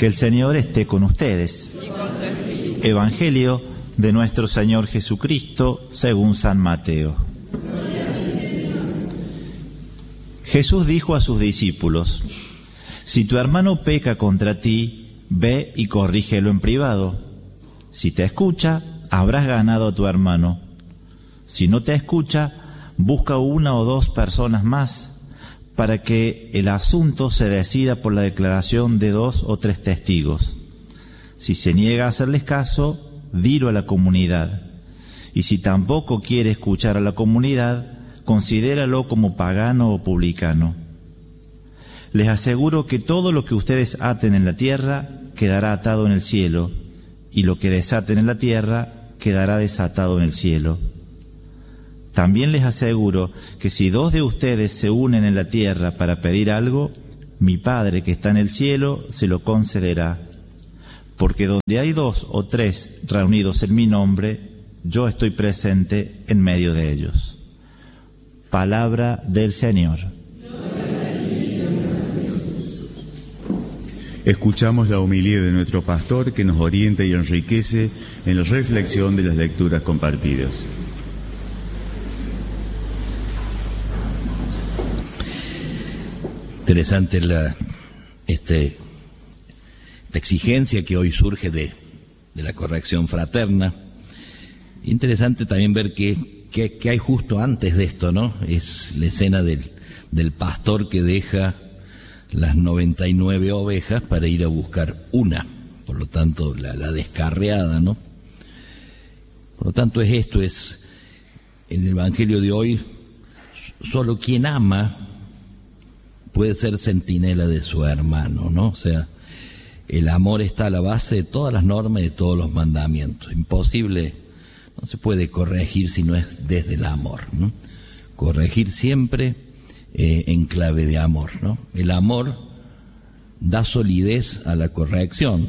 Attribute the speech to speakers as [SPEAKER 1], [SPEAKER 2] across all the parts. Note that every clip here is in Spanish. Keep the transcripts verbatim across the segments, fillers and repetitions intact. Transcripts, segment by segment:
[SPEAKER 1] Que el Señor esté con ustedes.
[SPEAKER 2] Y con tu espíritu.
[SPEAKER 1] Evangelio de nuestro Señor Jesucristo según San Mateo. Jesús dijo a sus discípulos: si tu hermano peca contra ti, ve y corrígelo en privado. Si te escucha, habrás ganado a tu hermano. Si no te escucha, busca una o dos personas más, para que el asunto se decida por la declaración de dos o tres testigos. Si se niega a hacerles caso, dilo a la comunidad. Y si tampoco quiere escuchar a la comunidad, considéralo como pagano o publicano. Les aseguro que todo lo que ustedes aten en la tierra quedará atado en el cielo, y lo que desaten en la tierra quedará desatado en el cielo. También les aseguro que si dos de ustedes se unen en la tierra para pedir algo, mi Padre que está en el cielo se lo concederá. Porque donde hay dos o tres reunidos en mi nombre, yo estoy presente en medio de ellos. Palabra del Señor.
[SPEAKER 3] Escuchamos la homilía de nuestro pastor que nos orienta y enriquece en la reflexión de las lecturas compartidas.
[SPEAKER 4] Interesante la este, esta exigencia que hoy surge de, de la corrección fraterna. Interesante también ver qué, qué, qué hay justo antes de esto, ¿no? Es la escena del, del pastor que deja las noventa y nueve ovejas para ir a buscar una, por lo tanto la, la descarriada, ¿no? Por lo tanto es esto, es en el Evangelio de hoy, solo quien ama puede ser centinela de su hermano, ¿no? O sea, el amor está a la base de todas las normas y de todos los mandamientos. Imposible, no se puede corregir si no es desde el amor, ¿no? Corregir siempre eh, en clave de amor, ¿no? El amor da solidez a la corrección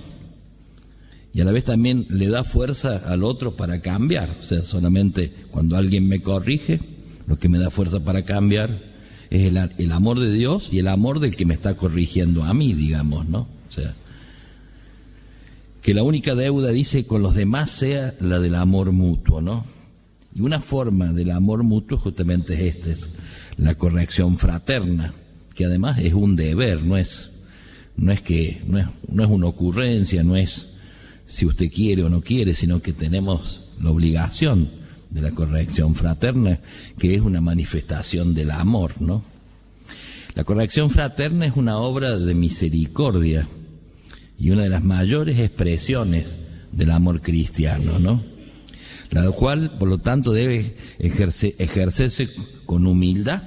[SPEAKER 4] y a la vez también le da fuerza al otro para cambiar. O sea, solamente cuando alguien me corrige, lo que me da fuerza para cambiar es el, el amor de Dios y el amor del que me está corrigiendo a mí, digamos, ¿no? O sea, que la única deuda, dice, con los demás sea la del amor mutuo, ¿no? Y una forma del amor mutuo justamente es esta, es la corrección fraterna, que además es un deber, no es, no es que, no es, no es una ocurrencia, no es si usted quiere o no quiere, sino que tenemos la obligación de la corrección fraterna, que es una manifestación del amor, ¿no? La corrección fraterna es una obra de misericordia y una de las mayores expresiones del amor cristiano, ¿no? La cual, por lo tanto, debe ejercer, ejercerse con humildad,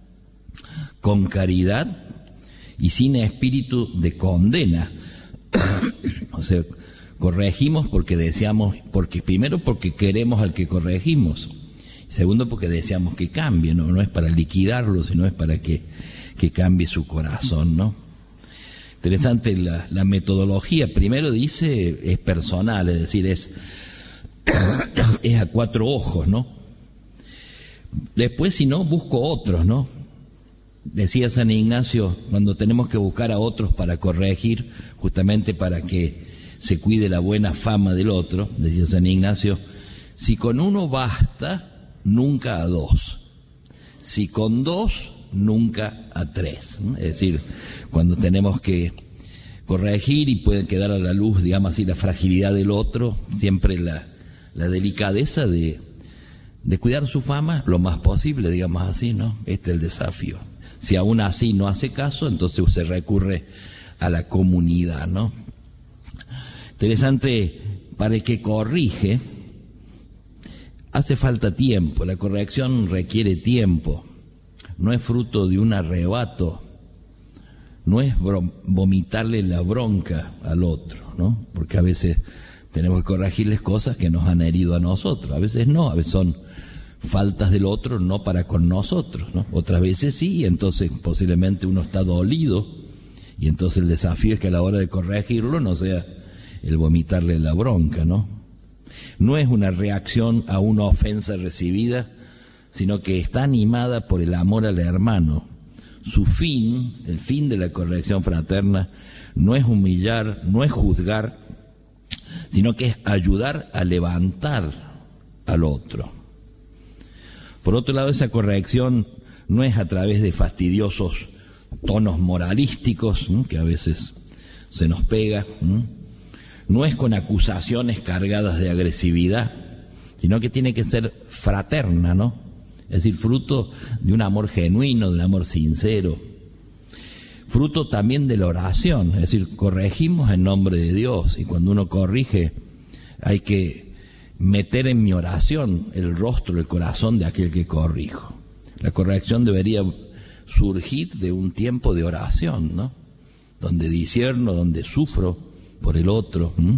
[SPEAKER 4] con caridad y sin espíritu de condena. O sea, corregimos porque deseamos, porque primero porque queremos al que corregimos, segundo porque deseamos que cambie, no, no es para liquidarlo, sino es para que, que cambie su corazón, ¿no? Interesante la, la metodología. Primero dice, es personal, es decir, es, es a cuatro ojos, ¿no? Después, si no, busco otros, ¿no? Decía San Ignacio, cuando tenemos que buscar a otros para corregir, justamente para que se cuide la buena fama del otro, decía San Ignacio, si con uno basta, nunca a dos. Si con dos, nunca a tres. ¿No? Es decir, cuando tenemos que corregir y puede quedar a la luz, digamos así, la fragilidad del otro, siempre la, la delicadeza de, de cuidar su fama lo más posible, digamos así, ¿no? Este es el desafío. Si aún así no hace caso, entonces se recurre a la comunidad, ¿no? Interesante, para el que corrige, hace falta tiempo, la corrección requiere tiempo, no es fruto de un arrebato, no es vomitarle la bronca al otro, ¿no? Porque a veces tenemos que corregirles cosas que nos han herido a nosotros, a veces no, a veces son faltas del otro no para con nosotros, ¿no? Otras veces sí, y entonces posiblemente uno está dolido, y entonces el desafío es que a la hora de corregirlo no sea el vomitarle la bronca, ¿no? No es una reacción a una ofensa recibida, sino que está animada por el amor al hermano. su fin, el fin de la corrección fraterna, no es humillar, no es juzgar, sino que es ayudar a levantar al otro. Por otro lado, esa corrección no es a través de fastidiosos tonos moralísticos, ¿no?, que a veces se nos pega, ¿no? No es con acusaciones cargadas de agresividad, sino que tiene que ser fraterna, ¿no? Es decir, fruto de un amor genuino, de un amor sincero, fruto también de la oración, es decir, corregimos en nombre de Dios, y cuando uno corrige hay que meter en mi oración el rostro, el corazón de aquel que corrijo. La corrección debería surgir de un tiempo de oración, ¿no?, donde discierno, donde sufro por el otro. ¿Mm?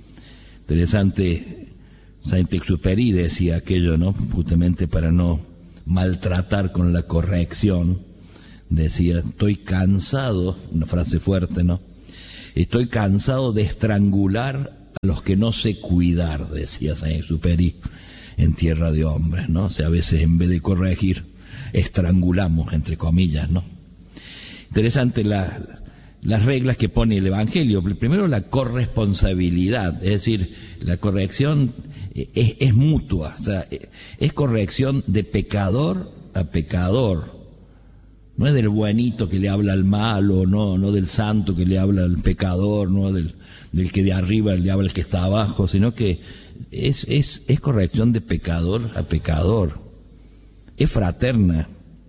[SPEAKER 4] Interesante, Saint-Exupéry decía aquello, ¿no?, justamente para no maltratar con la corrección. Decía, estoy cansado, una frase fuerte, ¿no? Estoy cansado de estrangular a los que no sé cuidar, decía Saint-Exupéry en Tierra de Hombres, ¿no? O sea, a veces en vez de corregir, estrangulamos, entre comillas, ¿no? Interesante la, las reglas que pone el Evangelio. Primero, la corresponsabilidad, es decir, la corrección es, es mutua, o sea, es corrección de pecador a pecador. No es del buenito que le habla al malo, no, no del santo que le habla al pecador, no del, del que de arriba le habla al que está abajo, sino que es, es, es corrección de pecador a pecador. Es fraterna,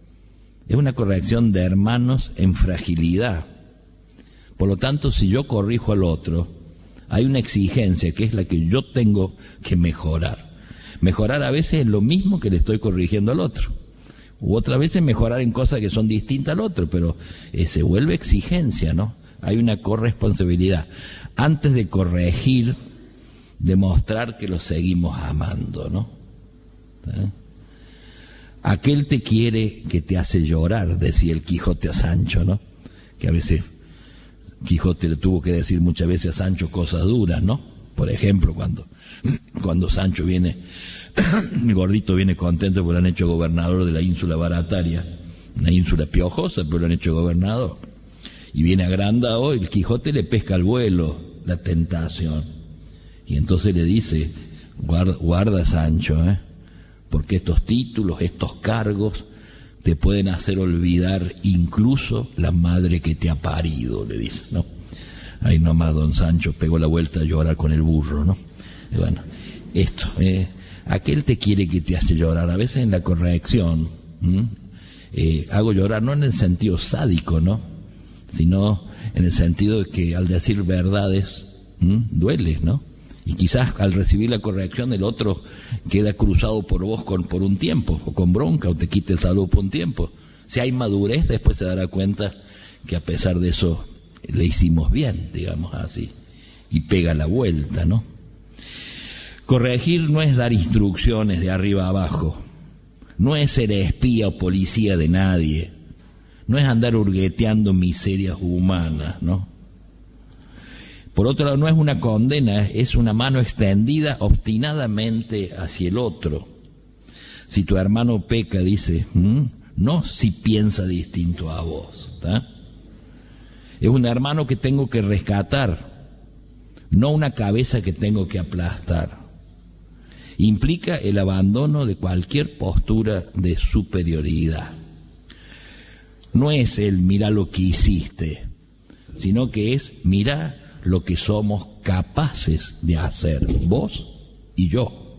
[SPEAKER 4] es una corrección de hermanos en fragilidad. Por lo tanto, si yo corrijo al otro, hay una exigencia que es la que yo tengo que mejorar. Mejorar a veces es lo mismo que le estoy corrigiendo al otro. U otras veces mejorar en cosas que son distintas al otro, pero eh, se vuelve exigencia, ¿no? Hay una corresponsabilidad. Antes de corregir, demostrar que lo seguimos amando, ¿no? ¿Eh? Aquel te quiere que te hace llorar, decía el Quijote a Sancho, ¿no? Que a veces Quijote le tuvo que decir muchas veces a Sancho cosas duras, ¿no? Por ejemplo, cuando, cuando Sancho viene, el gordito viene contento porque lo han hecho gobernador de la ínsula Barataria, una ínsula piojosa, pero lo han hecho gobernador. Y viene agrandado, el Quijote le pesca al vuelo la tentación. Y entonces le dice, guarda, guarda Sancho, ¿eh? Porque estos títulos, estos cargos, te pueden hacer olvidar incluso la madre que te ha parido, le dice, ¿no? Ahí nomás don Sancho pegó la vuelta a llorar con el burro, ¿no? Y bueno, esto, eh, aquel te quiere que te hace llorar, a veces en la corrección, eh, hago llorar no en el sentido sádico, ¿no? Sino en el sentido de que al decir verdades, ¿m? duele, ¿no? Y quizás al recibir la corrección el otro queda cruzado por vos con, por un tiempo, o con bronca, o te quita el saludo por un tiempo. Si hay madurez, después se dará cuenta que a pesar de eso le hicimos bien, digamos así, y pega la vuelta, ¿no? Corregir no es dar instrucciones de arriba a abajo, no es ser espía o policía de nadie, no es andar hurgueteando miserias humanas, ¿no? Por otro lado, no es una condena, es una mano extendida obstinadamente hacia el otro. Si tu hermano peca, dice, ¿m? no si piensa distinto a vos, ¿tá? Es un hermano que tengo que rescatar, no una cabeza que tengo que aplastar. Implica el abandono de cualquier postura de superioridad. No es el mirá lo que hiciste, sino que es mirá lo que somos capaces de hacer, vos y yo.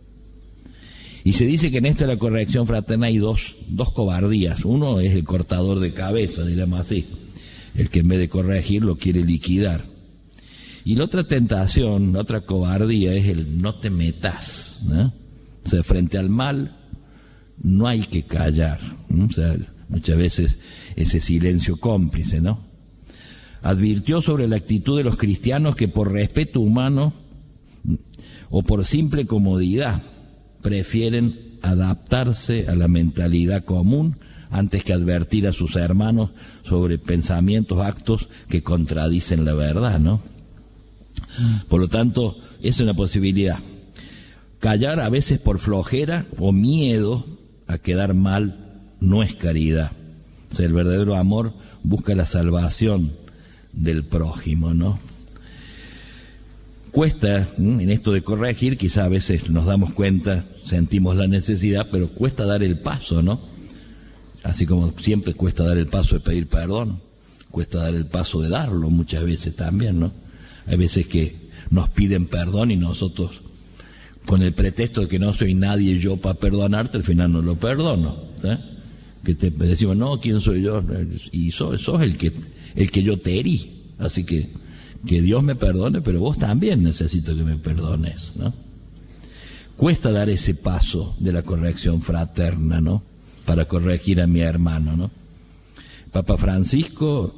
[SPEAKER 4] Y se dice que en esta de la corrección fraterna hay dos, dos cobardías. Uno es el cortador de cabeza, diríamos así, el que en vez de corregir lo quiere liquidar. Y la otra tentación, la otra cobardía es el no te metas, ¿no? O sea, frente al mal no hay que callar, ¿no? O sea, muchas veces ese silencio cómplice, ¿no? Advirtió sobre la actitud de los cristianos que por respeto humano o por simple comodidad prefieren adaptarse a la mentalidad común antes que advertir a sus hermanos sobre pensamientos, actos que contradicen la verdad, ¿no? Por lo tanto, esa es una posibilidad. Callar a veces por flojera o miedo a quedar mal no es caridad, O sea, el verdadero amor busca la salvación del prójimo, ¿no? Cuesta, ¿m? en esto de corregir, quizá a veces nos damos cuenta, sentimos la necesidad, pero cuesta dar el paso, ¿no? Así como siempre cuesta dar el paso de pedir perdón, cuesta dar el paso de darlo muchas veces también, ¿no? Hay veces que nos piden perdón y nosotros, con el pretexto de que no soy nadie yo para perdonarte, al final no lo perdono, ¿sí? Que te decimos, no, ¿quién soy yo? Y sos, sos el que el que yo te herí, así que que Dios me perdone, pero vos también necesito que me perdones, ¿no? Cuesta dar ese paso de la corrección fraterna, ¿no? Para corregir a mi hermano, ¿no? Papa Francisco,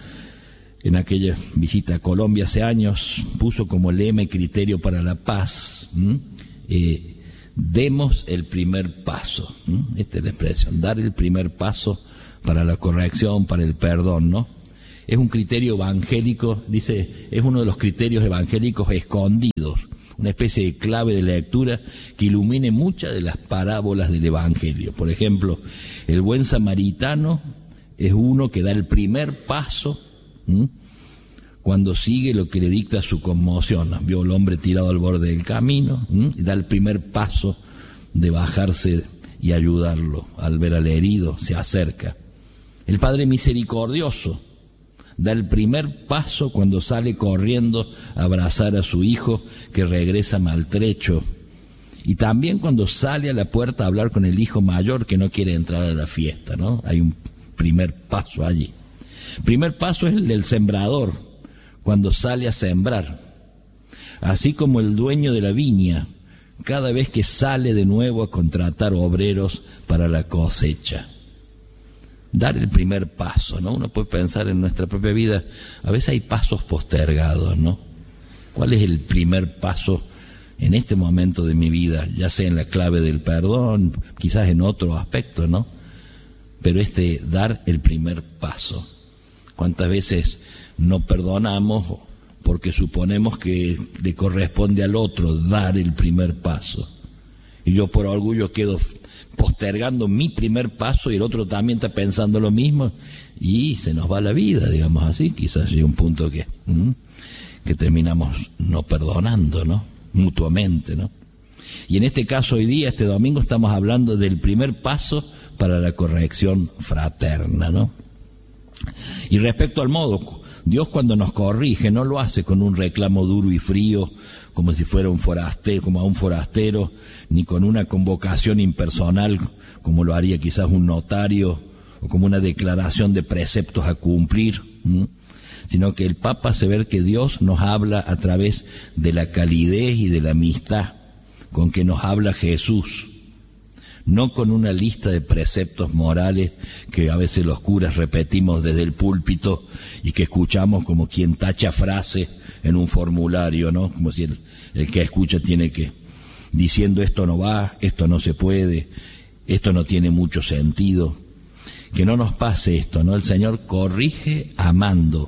[SPEAKER 4] en aquella visita a Colombia hace años, puso como lema y criterio para la paz, eh, demos el primer paso, ¿m? Esta es la expresión, dar el primer paso para la corrección, para el perdón, ¿no? Es un criterio evangélico, dice, es uno de los criterios evangélicos escondidos, una especie de clave de lectura que ilumine muchas de las parábolas del Evangelio. Por ejemplo, el buen samaritano es uno que da el primer paso, ¿m? cuando sigue lo que le dicta su conmoción. Vio al hombre tirado al borde del camino, ¿m? y da el primer paso de bajarse y ayudarlo. Al ver al herido, se acerca. El Padre misericordioso da el primer paso cuando sale corriendo a abrazar a su hijo que regresa maltrecho. Y también cuando sale a la puerta a hablar con el hijo mayor que no quiere entrar a la fiesta, ¿no? Hay un primer paso allí. Primer paso es el del sembrador, cuando sale a sembrar. Así como el dueño de la viña, cada vez que sale de nuevo a contratar obreros para la cosecha. Dar el primer paso, ¿no? Uno puede pensar en nuestra propia vida, a veces hay pasos postergados, ¿no? ¿Cuál es el primer paso en este momento de mi vida? Ya sea en la clave del perdón, quizás en otro aspecto, ¿no? Pero este dar el primer paso. ¿Cuántas veces no perdonamos porque suponemos que le corresponde al otro dar el primer paso? Y yo por orgullo quedo postergando mi primer paso y el otro también está pensando lo mismo y se nos va la vida, digamos así. Quizás llegue un punto que, ¿m? que terminamos no perdonando, ¿no? Mutuamente, ¿no? Y en este caso hoy día, este domingo, estamos hablando del primer paso para la corrección fraterna, ¿no? Y respecto al modo, Dios cuando nos corrige no lo hace con un reclamo duro y frío, como si fuera un forastero, como a un forastero, ni con una convocación impersonal, como lo haría quizás un notario, o como una declaración de preceptos a cumplir, ¿m? Sino que el Papa hace ver que Dios nos habla a través de la calidez y de la amistad con que nos habla Jesús, no con una lista de preceptos morales que a veces los curas repetimos desde el púlpito y que escuchamos como quien tacha frase en un formulario, ¿no? Como si el, el que escucha tiene que, diciendo esto no va, esto no se puede, esto no tiene mucho sentido. Que no nos pase esto, ¿no? El Señor corrige amando,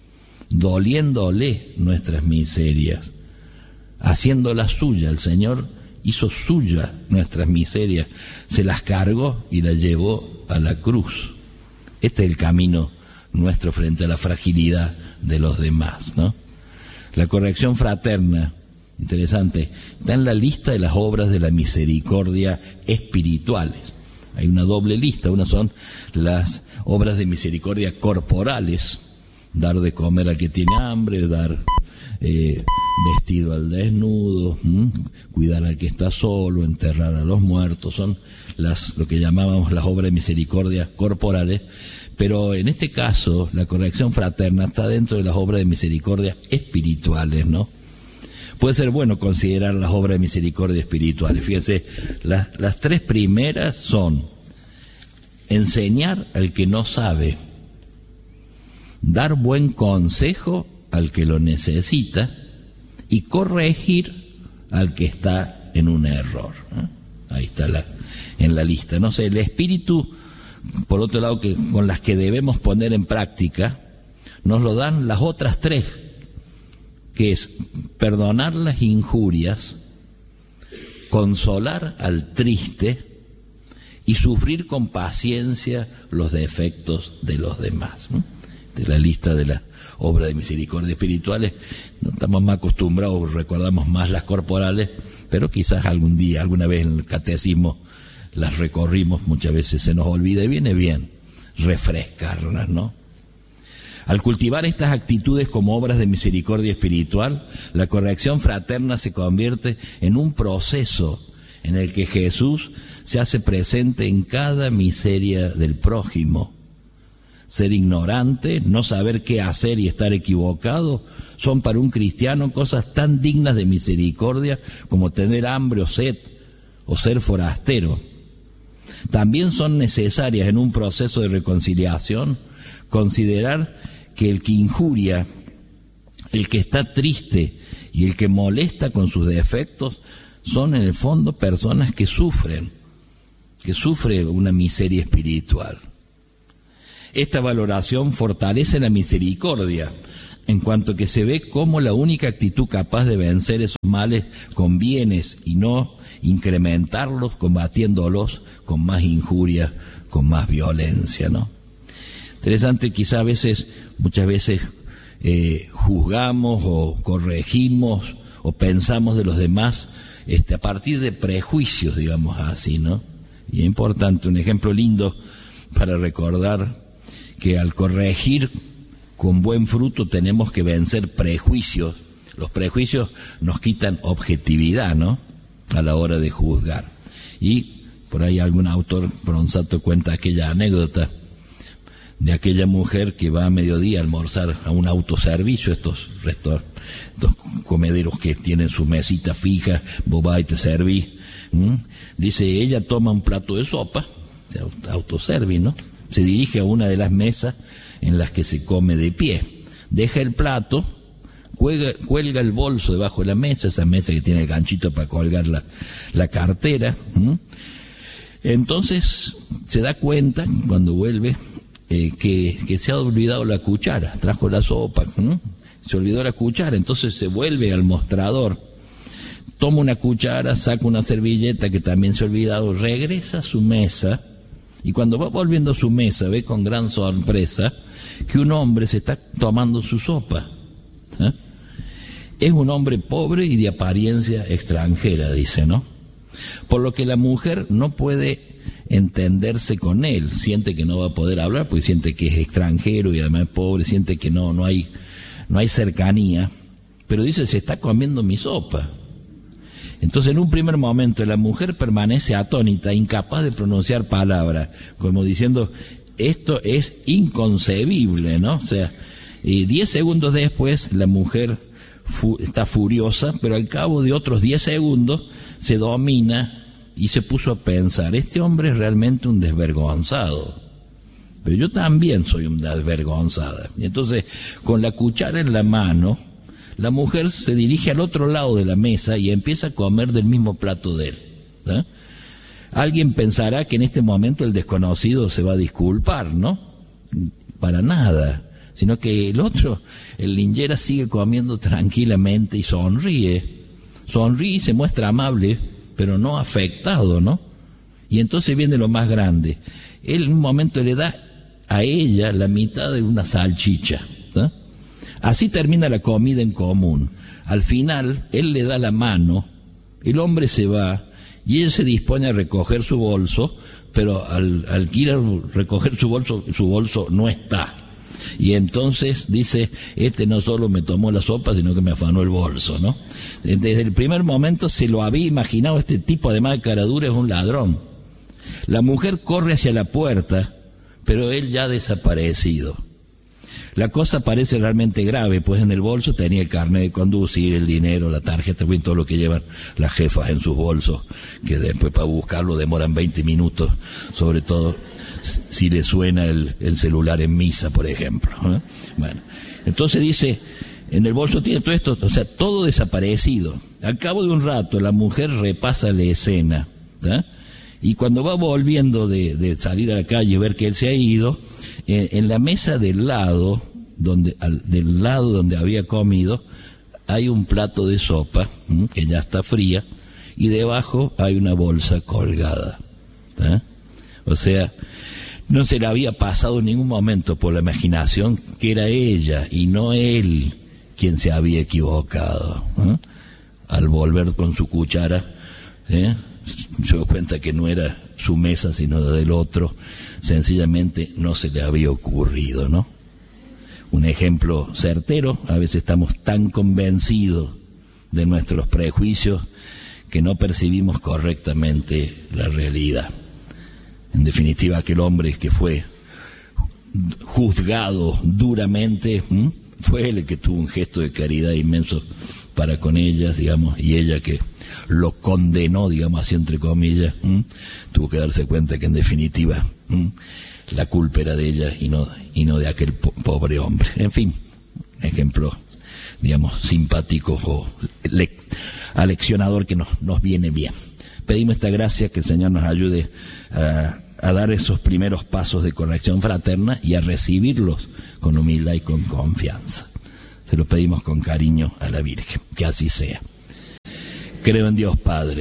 [SPEAKER 4] doliéndole nuestras miserias, haciéndolas suya. El Señor hizo suya nuestras miserias, se las cargó y las llevó a la cruz. Este es el camino nuestro frente a la fragilidad de los demás, ¿no? La corrección fraterna, interesante, está en la lista de las obras de la misericordia espirituales. Hay una doble lista, una son las obras de misericordia corporales, dar de comer al que tiene hambre, dar eh, vestido al desnudo, ¿m? cuidar al que está solo, enterrar a los muertos, son las lo que llamábamos las obras de misericordia corporales. Pero en este caso, la corrección fraterna está dentro de las obras de misericordia espirituales, ¿no? Puede ser bueno considerar las obras de misericordia espirituales. Fíjense, las, las tres primeras son enseñar al que no sabe, dar buen consejo al que lo necesita y corregir al que está en un error, ¿no? Ahí está la, en la lista. No sé, el espíritu, por otro lado, que con las que debemos poner en práctica, nos lo dan las otras tres, que es perdonar las injurias, consolar al triste y sufrir con paciencia los defectos de los demás. ¿no? De la lista de las obras de misericordia espirituales, no estamos más acostumbrados, recordamos más las corporales, pero quizás algún día, alguna vez en el catecismo las recorrimos, muchas veces se nos olvida y viene bien refrescarlas, ¿no? Al cultivar estas actitudes como obras de misericordia espiritual, la corrección fraterna se convierte en un proceso en el que Jesús se hace presente en cada miseria del prójimo. Ser ignorante, no saber qué hacer y estar equivocado, son para un cristiano cosas tan dignas de misericordia como tener hambre o sed, o ser forastero. También son necesarias en un proceso de reconciliación considerar que el que injuria, el que está triste y el que molesta con sus defectos son en el fondo personas que sufren, que sufren una miseria espiritual. Esta valoración fortalece la misericordia, en cuanto que se ve como la única actitud capaz de vencer esos males con bienes y no incrementarlos combatiéndolos con más injuria, con más violencia, ¿no? Interesante, quizá a veces, muchas veces eh, juzgamos o corregimos o pensamos de los demás este, a partir de prejuicios, digamos así, ¿no? Y es importante, un ejemplo lindo para recordar que al corregir con buen fruto tenemos que vencer prejuicios. Los prejuicios nos quitan objetividad, ¿no?, a la hora de juzgar. Y por ahí algún autor Bronzato cuenta aquella anécdota de aquella mujer que va a mediodía a almorzar a un autoservicio, estos restaurantes, estos comederos que tienen su mesita fija, vos vas y te servís. ¿Mm? Dice, ella toma un plato de sopa, autoservice, ¿no? Se dirige a una de las mesas en las que se come de pie, deja el plato, cuelga, cuelga el bolso debajo de la mesa, esa mesa que tiene el ganchito para colgar la, la cartera. ¿Mm? Entonces se da cuenta cuando vuelve eh, que, que se ha olvidado la cuchara, trajo la sopa, ¿Mm? se olvidó la cuchara, entonces se vuelve al mostrador, toma una cuchara, saca una servilleta que también se ha olvidado, regresa a su mesa. Y cuando va volviendo a su mesa, ve con gran sorpresa que un hombre se está tomando su sopa. ¿Eh? Es un hombre pobre y de apariencia extranjera, dice, ¿no? Por lo que la mujer no puede entenderse con él, siente que no va a poder hablar, porque siente que es extranjero y además es pobre, siente que no, no hay, no hay cercanía, pero dice, se está comiendo mi sopa. Entonces, en un primer momento, la mujer permanece atónita, incapaz de pronunciar palabras, como diciendo, esto es inconcebible, ¿no? O sea, y diez segundos después, la mujer fu- está furiosa, pero al cabo de otros diez segundos, se domina y se puso a pensar, este hombre es realmente un desvergonzado. Pero yo también soy una desvergonzada. Y entonces, con la cuchara en la mano, la mujer se dirige al otro lado de la mesa y empieza a comer del mismo plato de él. ¿eh? Alguien pensará que en este momento el desconocido se va a disculpar, ¿no? Para nada, sino que el otro, el linjera, sigue comiendo tranquilamente y sonríe. Sonríe y se muestra amable, pero no afectado, ¿no? Y entonces viene lo más grande. Él en un momento le da a ella la mitad de una salchicha, ¿eh? Así termina la comida en común. Al final, él le da la mano, el hombre se va y ella se dispone a recoger su bolso, pero al, al ir a recoger su bolso, su bolso no está. Y entonces dice, este no solo me tomó la sopa, sino que me afanó el bolso, ¿no? Desde el primer momento se lo había imaginado, este tipo además de caradura es un ladrón. La mujer corre hacia la puerta, pero él ya ha desaparecido. La cosa parece realmente grave, pues en el bolso tenía el carnet de conducir, el dinero, la tarjeta, todo lo que llevan las jefas en sus bolsos, que después para buscarlo demoran veinte minutos, sobre todo si le suena el, el celular en misa, por ejemplo. ¿eh? Bueno, entonces dice, en el bolso tiene todo esto, o sea, todo desaparecido. Al cabo de un rato, la mujer repasa la escena, ¿eh? y cuando va volviendo de, de salir a la calle y ver que él se ha ido, eh, en la mesa del lado, donde, al, del lado donde había comido, hay un plato de sopa, ¿m? que ya está fría, y debajo hay una bolsa colgada. ¿eh? O sea, no se le había pasado en ningún momento por la imaginación que era ella y no él quien se había equivocado, ¿eh? Al volver con su cuchara, ¿eh? se dio cuenta que no era su mesa sino la del otro. Sencillamente no se le había ocurrido, ¿no? Un ejemplo certero. A veces estamos tan convencidos de nuestros prejuicios que no percibimos correctamente la realidad. En definitiva, aquel hombre que fue juzgado duramente, ¿m? fue él el que tuvo un gesto de caridad inmenso para con ellas, digamos, y ella que lo condenó, digamos así entre comillas, ¿m? tuvo que darse cuenta que en definitiva ¿m? la culpa era de ella y no, y no de aquel po- pobre hombre. En fin, un ejemplo, digamos, simpático o le- aleccionador que nos, nos viene bien. Pedimos esta gracia, que el Señor nos ayude a, a dar esos primeros pasos de corrección fraterna y a recibirlos con humildad y con confianza. Se lo pedimos con cariño a la Virgen, que así sea. Creo en Dios Padre,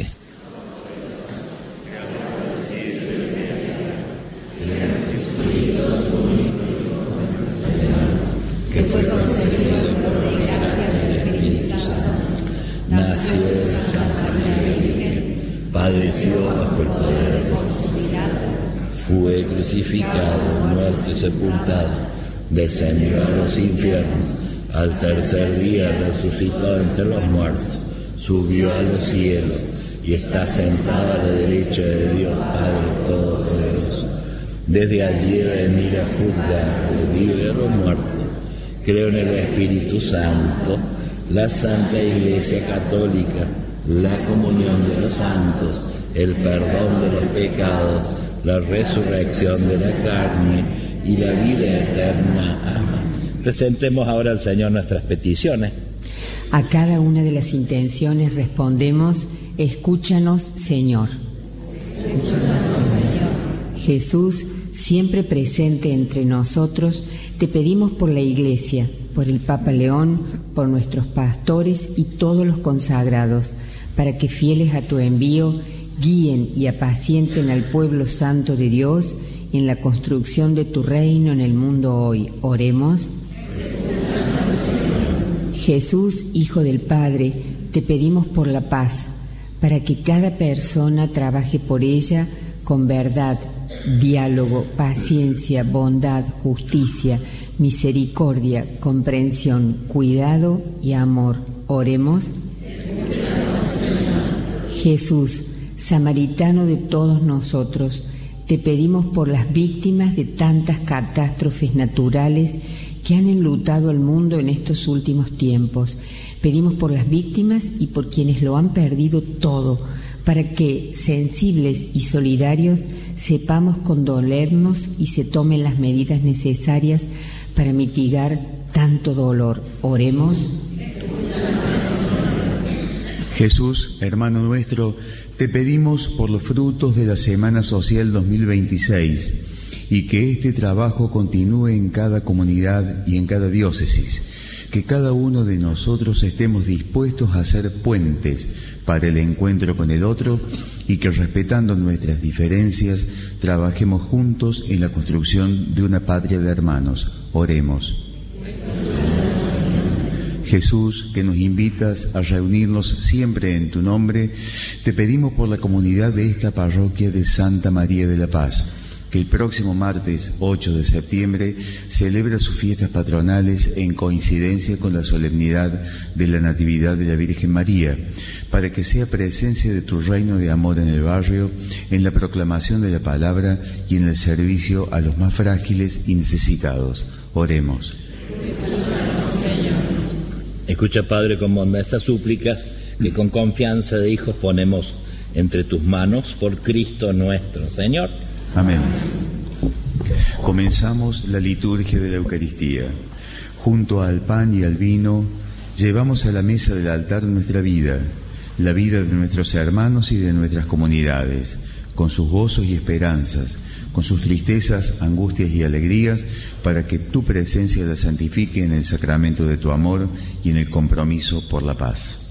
[SPEAKER 4] que fue concebido por la gracia del Espíritu Santo, nació de Santa María Virgen, padeció bajo el poder de Poncio Pilato, fue crucificado, muerto y sepultado, descendió a los infiernos, al tercer día resucitó entre los muertos, subió a los cielos y está sentado a la derecha de Dios Padre Todopoderoso. Desde allí va a venir a juzgar a los vivos y a los muertos. Creo en el Espíritu Santo, la Santa Iglesia Católica, la comunión de los santos, el perdón de los pecados, la resurrección de la carne y la vida eterna. Amén. Presentemos ahora al Señor nuestras peticiones.
[SPEAKER 2] A cada una de las intenciones respondemos: escúchanos, Señor. Escúchanos, Señor. Jesús, siempre presente entre nosotros, te pedimos por la Iglesia, por el Papa León, por nuestros pastores y todos los consagrados, para que, fieles a tu envío, guíen y apacienten al pueblo santo de Dios en la construcción de tu reino en el mundo hoy. Oremos. Jesús, Hijo del Padre, te pedimos por la paz, para que cada persona trabaje por ella con verdad, diálogo, paciencia, bondad, justicia, misericordia, comprensión, cuidado y amor. Oremos. Jesús, samaritano de todos nosotros, te pedimos por las víctimas de tantas catástrofes naturales que han enlutado al mundo en estos últimos tiempos. Pedimos por las víctimas y por quienes lo han perdido todo, para que, sensibles y solidarios, sepamos condolernos y se tomen las medidas necesarias para mitigar tanto dolor. Oremos.
[SPEAKER 3] Jesús, hermano nuestro, te pedimos por los frutos de la Semana Social dos mil veintiséis y que este trabajo continúe en cada comunidad y en cada diócesis, que cada uno de nosotros estemos dispuestos a ser puentes para el encuentro con el otro y que, respetando nuestras diferencias, trabajemos juntos en la construcción de una patria de hermanos. Oremos. Jesús, que nos invitas a reunirnos siempre en tu nombre, te pedimos por la comunidad de esta parroquia de Santa María de la Paz, que el próximo martes ocho de septiembre celebra sus fiestas patronales en coincidencia con la solemnidad de la Natividad de la Virgen María, para que sea presencia de tu reino de amor en el barrio, en la proclamación de la palabra y en el servicio a los más frágiles y necesitados. Oremos.
[SPEAKER 4] Escucha, Padre, con bondad estas súplicas que con confianza de hijos ponemos entre tus manos por Cristo nuestro Señor.
[SPEAKER 3] Amén. Comenzamos la liturgia de la Eucaristía. Junto al pan y al vino, llevamos a la mesa del altar nuestra vida, la vida de nuestros hermanos y de nuestras comunidades, con sus gozos y esperanzas, con sus tristezas, angustias y alegrías, para que tu presencia la santifique en el sacramento de tu amor y en el compromiso por la paz.